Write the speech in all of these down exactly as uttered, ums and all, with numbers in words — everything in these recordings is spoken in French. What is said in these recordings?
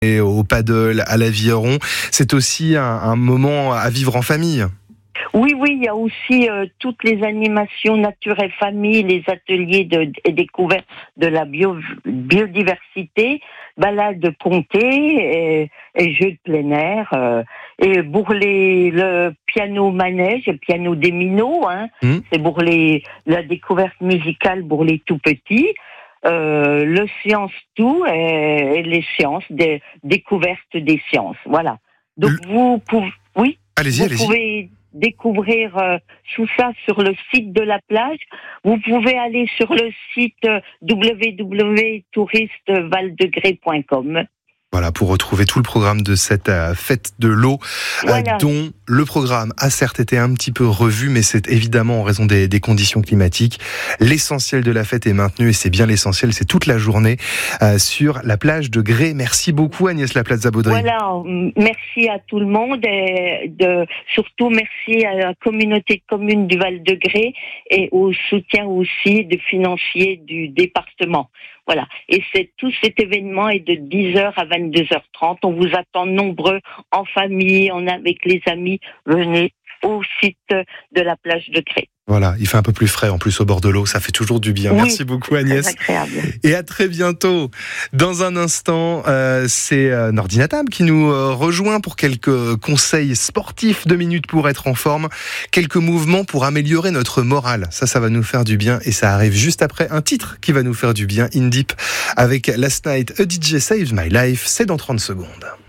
et au paddle, à l'aviron. C'est aussi un, un moment à vivre en famille. Oui, oui, il y a aussi euh, toutes les animations nature et famille, les ateliers de, de découverte de la bio, biodiversité, balades pontées, et, et jeux de plein air, euh, et pour les, le piano manège, le piano des minots, hein, mmh. c'est pour les, la découverte musicale pour les tout petits. Euh, le science tout et, et les sciences, des découvertes des sciences, voilà. Donc le... vous pouvez, oui, allez-y, vous allez-y. pouvez découvrir euh, tout ça sur le site de la plage. Vous pouvez aller sur le site euh, w w w point touriste val de gré point com. Voilà, pour retrouver tout le programme de cette euh, fête de l'eau, voilà. euh, dont le programme a certes été un petit peu revu, mais c'est évidemment en raison des, des conditions climatiques. L'essentiel de la fête est maintenu, et c'est bien l'essentiel, c'est toute la journée euh, sur la plage de Gré. Merci beaucoup Agnès Laplace-Zabaudry. Voilà, merci à tout le monde, et de, surtout merci à la communauté de communes du Val de Gré et au soutien aussi de financiers du département. Voilà. Et c'est, tout cet événement est de dix heures à vingt-deux heures trente. On vous attend nombreux, en famille, en, avec les amis. Venez au site de la plage de Gré. Voilà, il fait un peu plus frais en plus au bord de l'eau, ça fait toujours du bien. Oui, merci beaucoup Agnès. Très agréable. Et à très bientôt. Dans un instant, euh, c'est euh, Nordine Atam qui nous euh, rejoint pour quelques conseils sportifs, deux minutes pour être en forme, quelques mouvements pour améliorer notre morale. Ça, ça va nous faire du bien, et ça arrive juste après un titre qui va nous faire du bien, In Deep avec Last Night, A D J Saves My Life. C'est dans trente secondes.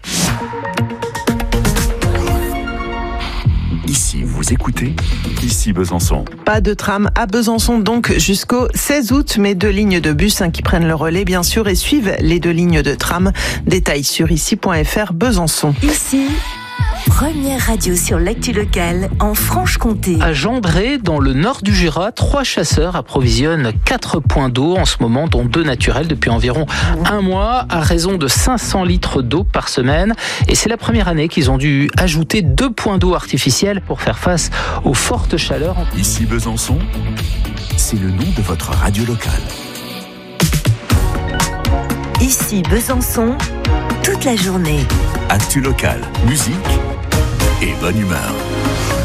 Ici, vous écoutez, ici Besançon. Pas de tram à Besançon donc jusqu'au seize août, mais deux lignes de bus hein, qui prennent le relais bien sûr et suivent les deux lignes de tram. Détails sur ici point f r Besançon. Ici, première radio sur l'actu locale en Franche-Comté. À Jambray, dans le nord du Jura, trois chasseurs approvisionnent quatre points d'eau en ce moment, dont deux naturels depuis environ un mois, à raison de cinq cents litres d'eau par semaine. Et c'est la première année qu'ils ont dû ajouter deux points d'eau artificiels pour faire face aux fortes chaleurs. Ici Besançon, c'est le nom de votre radio locale. Ici Besançon, toute la journée. Actu locale, musique et bonne humeur.